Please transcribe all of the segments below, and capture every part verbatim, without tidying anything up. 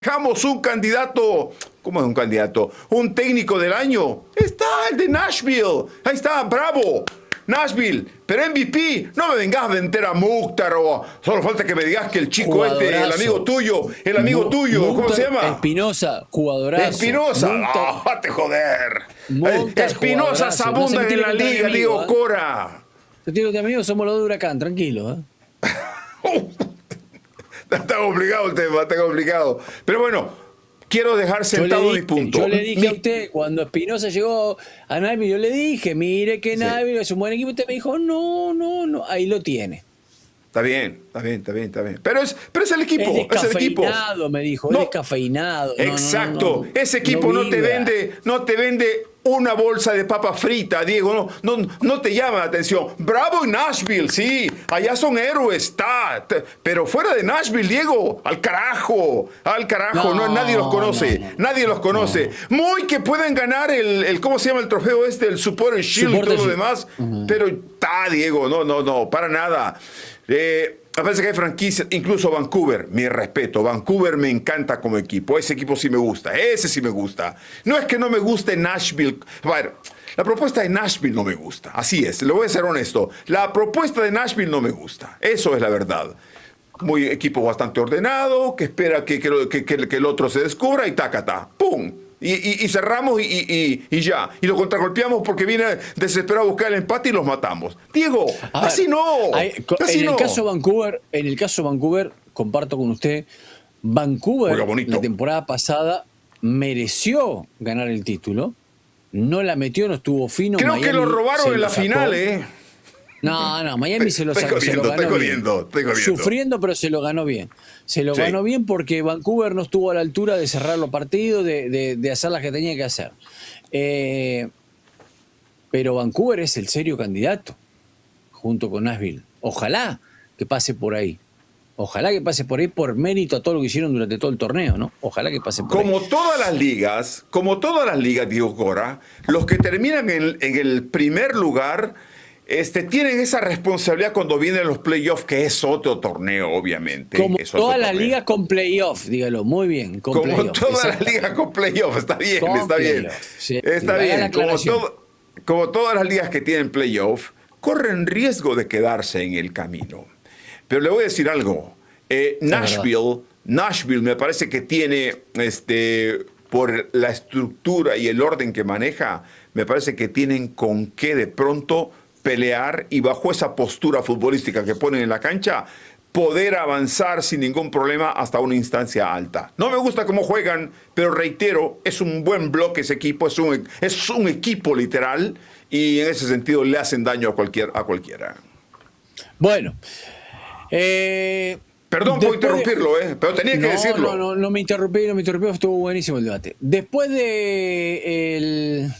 Dejamos un candidato, ¿cómo es un candidato? Un técnico del año. Está el de Nashville. Ahí está, bravo. Nashville, pero M V P, no me vengas a vender a Mukhtar o solo falta que me digas que el chico este, el amigo tuyo, el amigo Mu tuyo, ¿cómo Mukhtar se llama? Espinosa, jugadorazo. Espinosa, no, te joder. Espinosa se abunda no en la liga, Diego ¿eh? Cora. Yo digo que amigos somos los de Huracán, tranquilo. ¿eh? Está complicado el tema, está complicado. Pero bueno, quiero dejar sentado dije, mi punto. Yo le dije mi... a usted, cuando Espinosa llegó a Nashville, yo le dije, mire que Nashville sí. es un buen equipo. Usted me dijo, no, no, no, ahí lo tiene. Está bien, está bien, está bien, está bien. Pero es, pero es el equipo, es, es el equipo. Descafeinado, me dijo, no. es descafeinado. No, Exacto, no, no, no, ese equipo no, no te vende, no te vende una bolsa de papa frita, Diego, no, no, no te llama la atención. Bravo en Nashville, sí, allá son héroes, está. Pero fuera de Nashville, Diego, al carajo, al carajo, no, no nadie los conoce, no, no, nadie los conoce. No. Muy que pueden ganar el, el, ¿cómo se llama el trofeo este? El Supporter Shield y todo lo demás, uh-huh. pero está, Diego, no, no, no, para nada. Eh, me parece que hay franquicias, incluso Vancouver, mi respeto, Vancouver me encanta como equipo, ese equipo sí me gusta, ese sí me gusta. No es que no me guste Nashville, bueno, la propuesta de Nashville no me gusta, así es, le voy a ser honesto, la propuesta de Nashville no me gusta, eso es la verdad. Muy equipo bastante ordenado, que espera que, que, que, que el otro se descubra y tacata, ¡pum! Y, y, y cerramos y, y, y ya. Y lo contragolpeamos porque viene desesperado a buscar el empate y los matamos. Diego, a así ver, no. Hay, así en, no. El caso Vancouver, en el caso Vancouver, comparto con usted, Vancouver la temporada pasada mereció ganar el título. No la metió, no estuvo fino. Creo Miami que lo robaron en la sacó. final, ¿eh? No, no, Miami se lo, sacó, corriendo, se lo ganó estoy bien. Corriendo, estoy corriendo. Sufriendo, pero se lo ganó bien. Se lo sí. ganó bien porque Vancouver no estuvo a la altura de cerrar los partidos, de, de, de hacer las que tenía que hacer. Eh, pero Vancouver es el serio candidato, junto con Nashville. Ojalá que pase por ahí. Ojalá que pase por ahí por mérito a todo lo que hicieron durante todo el torneo, ¿no? Ojalá que pase por como ahí. Como todas las ligas, como todas las ligas, Diego Cora, los que terminan en, en el primer lugar... Este, tienen esa responsabilidad cuando vienen los playoffs, que es otro torneo, obviamente. Como es todas las torneo. ligas con playoffs, dígalo, muy bien. Con como todas las ligas con playoffs, está bien, con está bien. Sí, está bien. Como, todo, como todas las ligas que tienen playoffs, corren riesgo de quedarse en el camino. Pero le voy a decir algo. Eh, Nashville, Nashville me parece que tiene, este, por la estructura y el orden que maneja, me parece que tienen con qué de pronto pelear y bajo esa postura futbolística que ponen en la cancha, poder avanzar sin ningún problema hasta una instancia alta. No me gusta cómo juegan, pero reitero, es un buen bloque ese equipo, es un, es un equipo literal y en ese sentido le hacen daño a, cualquier, a cualquiera. Bueno, eh, perdón por interrumpirlo, de... eh, pero tenía no, que decirlo. No, no, no me interrumpí, no me interrumpí, estuvo buenísimo el debate. Después de el...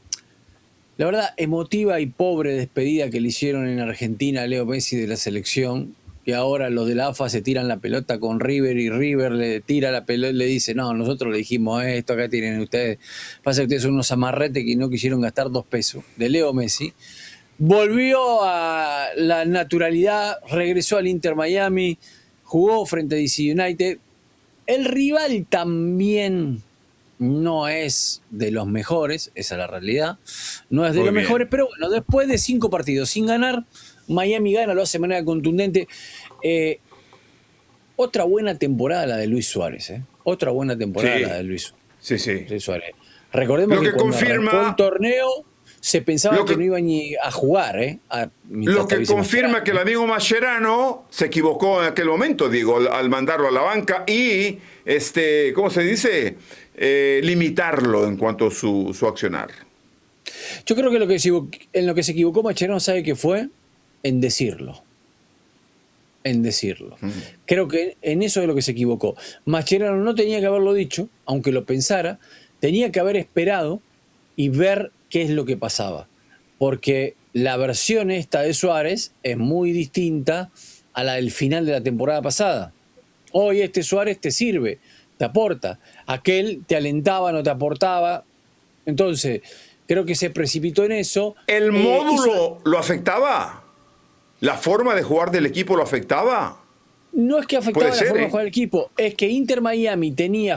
la verdad, emotiva y pobre despedida que le hicieron en Argentina a Leo Messi de la selección, que ahora los de la A F A se tiran la pelota con River y River le tira la pelota y le dice, no, nosotros le dijimos esto, acá tienen ustedes. Pasa que ustedes son unos amarretes que no quisieron gastar dos pesos. De Leo Messi. Volvió a la naturalidad, regresó al Inter Miami, jugó frente a D C United. El rival también... no es de los mejores, esa es la realidad, no es de Muy los bien. mejores, pero bueno, después de cinco partidos sin ganar, Miami gana, lo hace de manera contundente. Eh, otra buena temporada la de Luis Suárez, ¿eh? Otra buena temporada sí. la de Luis, sí, sí. Luis Suárez. Recordemos lo que, que cuando confirma arrancó el torneo se pensaba lo que, que no iba ni a jugar, ¿eh? A, lo que confirma que el amigo Mascherano se equivocó en aquel momento, digo, al, al mandarlo a la banca y, este, ¿cómo se dice? Eh, limitarlo en cuanto a su, su accionar. Yo creo que, lo que se, en lo que se equivocó Mascherano, ¿sabe qué fue? En decirlo. En decirlo. Mm. Creo que en eso es lo que se equivocó. Mascherano no tenía que haberlo dicho, aunque lo pensara, tenía que haber esperado y ver qué es lo que pasaba. Porque la versión esta de Suárez es muy distinta a la del final de la temporada pasada. Hoy este Suárez te sirve, te aporta. Aquel te alentaba, no te aportaba. Entonces, creo que se precipitó en eso. ¿El eh, módulo hizo... lo afectaba? ¿La forma de jugar del equipo lo afectaba? No es que afectaba Puede la ser, forma ¿eh? de jugar el equipo, es que Inter Miami tenía